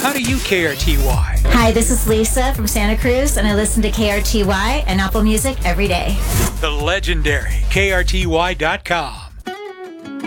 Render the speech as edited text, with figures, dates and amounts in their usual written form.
how do you KRTY? Hi, this is Lisa from Santa Cruz, and I listen to KRTY and Apple Music every day. The legendary KRTY.com.